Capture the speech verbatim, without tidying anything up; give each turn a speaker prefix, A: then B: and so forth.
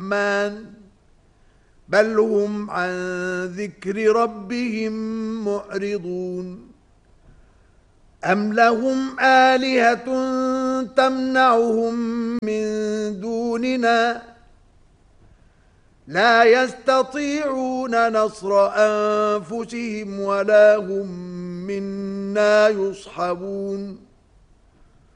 A: الرحمن بل هم عن ذكر ربهم معرضون أم لهم آلهة تمنعهم من دوننا لا يستطيعون نصر أنفسهم ولا هم منا يصحبون